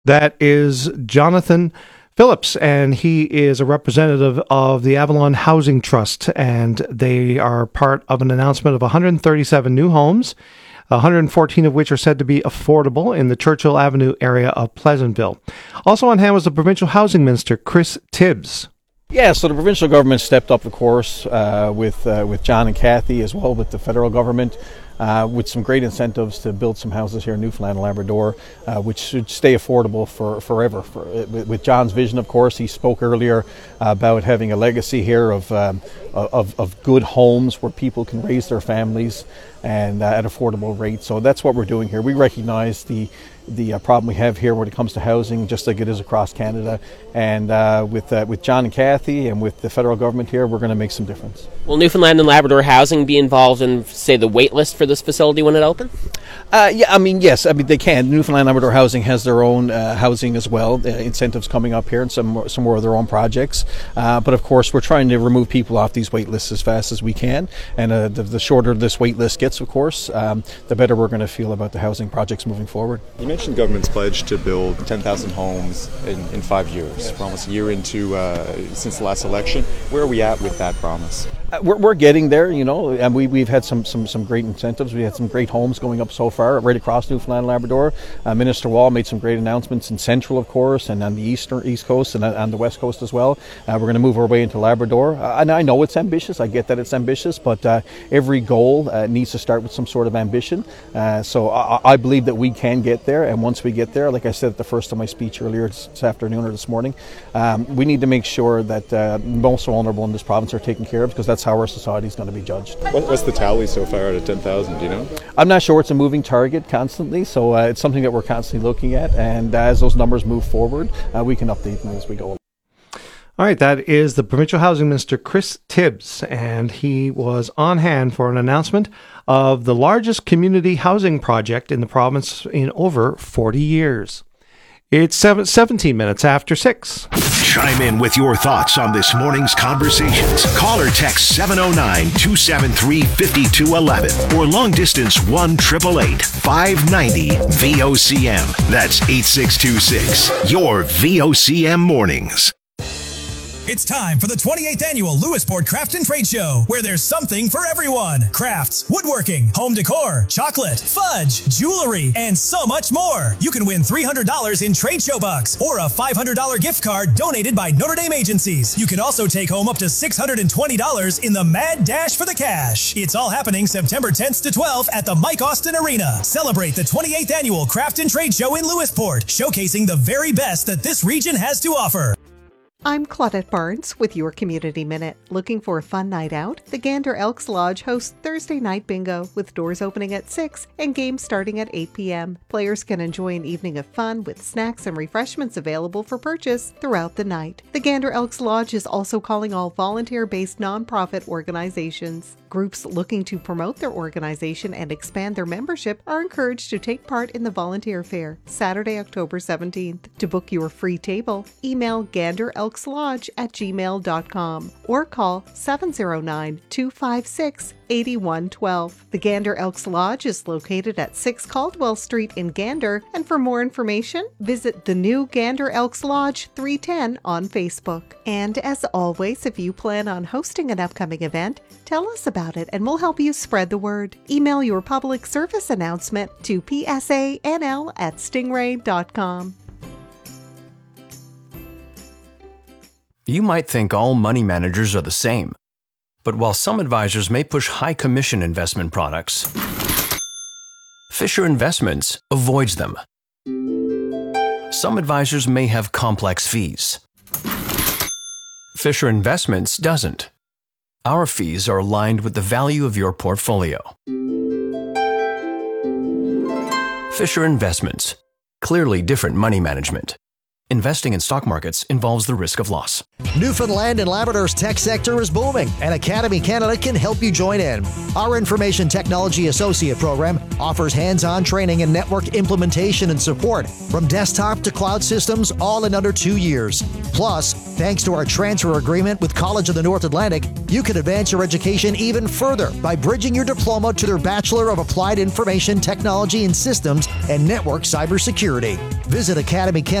That is Jonathan Phillips, and he is a representative of the Avalon Housing Trust, and they are part of an announcement of 137 new homes, 114 of which are said to be affordable in the Churchill Avenue area of Pleasantville. Also on hand was the Provincial Housing Minister, Chris Tibbs. Yeah, so the provincial government stepped up, of course, with John and Kathy, as well with the federal government, with some great incentives to build some houses here in Newfoundland and Labrador, which should stay affordable forever. With John's vision, of course, he spoke earlier about having a legacy here of good homes where people can raise their families and at affordable rates. So that's what we're doing here. We recognize the problem we have here when it comes to housing, just like it is across Canada. And with John and Kathy and with the federal government here, we're going to make some difference. Will Newfoundland and Labrador Housing be involved in, say, the wait list for this facility when it opens? Yes, they can. Newfoundland and Labrador Housing has their own housing as well, incentives coming up here and some more of their own projects. But of course, we're trying to remove people off these wait lists as fast as we can. And the shorter this wait list gets, of course, the better we're going to feel about the housing projects moving forward. You mentioned government's pledge to build 10,000 homes in 5 years. We're almost a year into since the last election. Where are we at with that promise? We're getting there, and we've had some great incentives. We had some great homes going up so far, right across Newfoundland and Labrador. Minister Wall made some great announcements in Central, of course, and on the East Coast and on the West Coast as well. We're going to move our way into Labrador. And I know it's ambitious. I get that it's ambitious, but every goal needs to start with some sort of ambition. So I believe that we can get there, and once we get there, like I said at the first of my speech earlier this afternoon or this morning, we need to make sure that most vulnerable in this province are taken care of, because that's how our society is going to be judged. What's the tally so far out of 10,000, do you know? I'm not sure. It's a moving target constantly, so it's something that we're constantly looking at, and as those numbers move forward, we can update them as we go along. All right, that is the Provincial Housing Minister, Chris Tibbs, and he was on hand for an announcement of the largest community housing project in the province in over 40 years. It's 17 minutes after 6. Chime in with your thoughts on this morning's conversations. Call or text 709-273-5211 or long distance 1-888-590-VOCM. That's 8626. Your VOCM mornings. It's time for the 28th annual Lewisport Craft and Trade Show, where there's something for everyone. Crafts, woodworking, home decor, chocolate, fudge, jewelry, and so much more. You can win $300 in trade show bucks or a $500 gift card donated by Notre Dame agencies. You can also take home up to $620 in the Mad Dash for the Cash. It's all happening September 10th to 12th at the Mike Austin Arena. Celebrate the 28th annual Craft and Trade Show in Lewisport, showcasing the very best that this region has to offer. I'm Claudette Barnes with your Community Minute. Looking for a fun night out? The Gander Elks Lodge hosts Thursday night bingo with doors opening at 6 and games starting at 8 p.m. Players can enjoy an evening of fun with snacks and refreshments available for purchase throughout the night. The Gander Elks Lodge is also calling all volunteer-based nonprofit organizations. Groups looking to promote their organization and expand their membership are encouraged to take part in the Volunteer Fair, Saturday, October 17th. To book your free table, email ganderelkslodge@gmail.com or call 709-256-8112. The Gander Elks Lodge is located at 6 Caldwell Street in Gander, and for more information, visit the new Gander Elks Lodge 310 on Facebook. And as always, if you plan on hosting an upcoming event, tell us about it and we'll help you spread the word. Email your public service announcement to psanl@stingray.com. You might think all money managers are the same, but while some advisors may push high commission investment products, Fisher Investments avoids them. Some advisors may have complex fees. Fisher Investments doesn't. Our fees are aligned with the value of your portfolio. Fisher Investments. Clearly different money management. Investing in stock markets involves the risk of loss. Newfoundland and Labrador's tech sector is booming, and Academy Canada can help you join in. Our Information Technology Associate program offers hands-on training in network implementation and support, from desktop to cloud systems, all in under 2 years. Plus, thanks to our transfer agreement with College of the North Atlantic, you can advance your education even further by bridging your diploma to their Bachelor of Applied Information Technology and Systems and Network Cybersecurity. Visit Academy